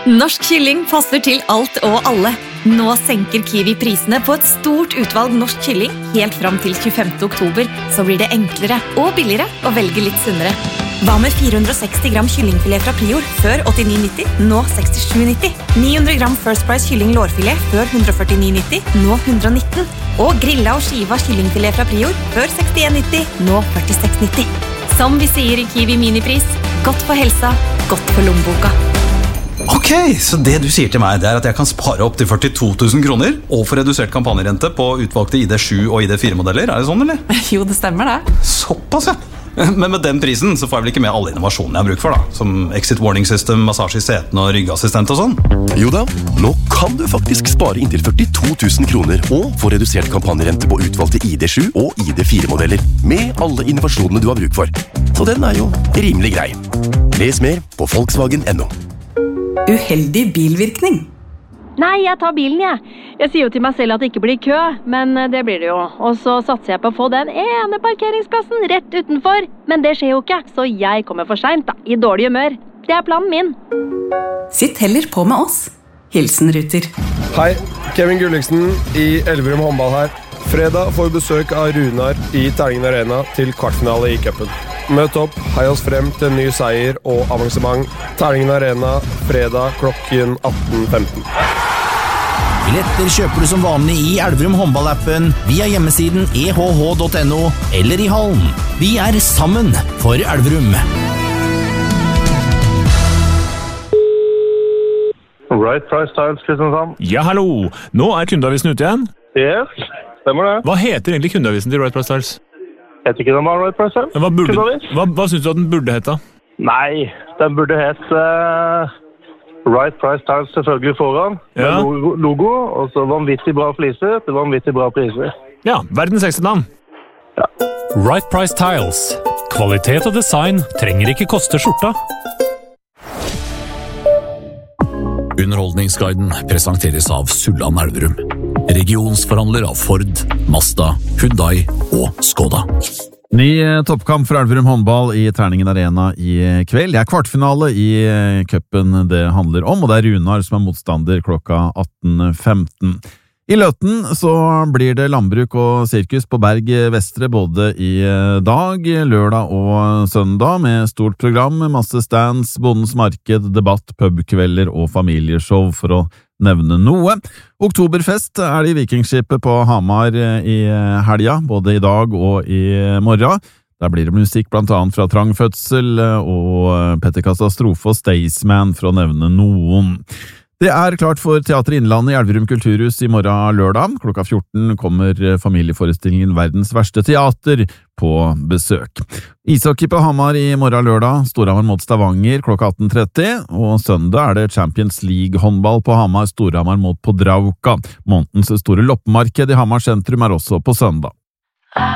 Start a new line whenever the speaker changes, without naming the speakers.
Norsk kylling passer til alt og alle. Nå senker Kiwi prisene på et stort utvalg norsk kylling helt fram til 25. oktober, så blir det enklere og billigere å velge litt sunnere. Hva med 460 gram kyllingfilet fra Prior før 89,90, nå 67,90? 900 gram First Price kylling lårfilet før 149,90, nå 119. Og grilla og skiva kyllingfilet fra Prior før 61,90, nå 46,90. Som vi sier i Kiwi Minipris, godt for helsa, godt for lommeboka.
Ok, så det du sier til meg, det er at jeg kan spare opp til 42 000 kroner og få redusert kampanjerente på utvalgte ID7 og ID4-modeller, er det sånn, eller?
Jo, det stemmer det.
Såpass, ja. Men med den prisen så får jeg vel ikke med alle innovasjonene jeg har bruk for da, som exit warning system, massasje i setene og ryggassistent og sånn?
Jo da, nå kan du faktisk spare inntil 42 000 kroner og få redusert kampanjerente på utvalgte ID7 og ID4-modeller med alle innovasjonene du har bruk for. Så den er jo rimelig grei. Les mer på Volkswagen.no.
Uheldig bilvirkning.
Nei, jeg tar bilen, jeg. Jeg sier jo til meg selv at det ikke blir kø, men det blir det jo. Og så satser jeg på å få den ene parkeringsplassen rett utenfor. Men det skjer jo ikke, så jeg kommer for sent da, i dårlig humør. Det er planen min.
Sitt heller på med oss. Hilsen Ruter.
Hei, Kevin Gulliksen i Elverum håndball her. Fredag får vi besøk av Runar i Terningen Arena til kvartfinale i cupen. Møt opp, hei oss frem til en ny seier og avansement. Terningen Arena, fredag klokken 18:15.
Billetter kjøper du som vanlig i Elverum håndballappen, via hjemmesiden ehh.no eller i hallen. Vi er sammen for Elverum.
Right Price Tiles, Kristiansand.
Ja, hallo! Nå er kundeavisen ute igjen.
Yes, stemmer det.
Hva heter egentlig kundeavisen til Right Price Tiles?
Heter ikke den bare Right Price Tiles?
Hva synes du at den burde hete?
Nei, den burde hete Right Price Tiles selvfølgelig foran.
Ja.
Med logo, og så vanvittig bra fliser til vanvittig bra priser.
Ja, verdens ekste navn.
Ja.
Right Price Tiles. Kvalitet og design trenger ikke koste skjorta.
Underholdningsguiden presenteres av Sulland Elverum. Regionsforhandler av Ford, Mazda, Hyundai og Skoda.
Ny toppkamp for Elverum håndball i Terningen Arena i kveld. Det er kvartfinale i cupen det handler om, og det er Runar som er motstander klokka 18:15. I Løten så blir det landbruk og sirkus på Berg Vestre både i dag, lørdag og søndag med stort program, masse stands, bondens marked, debatt, pubkvelder og familieshow for å nevne noe. Oktoberfest er det i Vikingskipet på Hamar i helga, både i dag og i morgen. Der blir det musikk blant annet fra Trangfødsel og Petter Katastrofe og Staysman for å nevne noen. Det er klart for Teater Innlandet i Elverum Kulturhus i morgen lørdag. Klokka 14 kommer familieforestillingen Verdens verste teater på besøk. Ishockey på Hamar i morgen lørdag, Storhamar mot Stavanger klokka 18:30, og søndag er det Champions League håndball på Hamar, Storhamar mot Podrauka. Månedens store loppemarked i Hamar sentrum er også på søndag.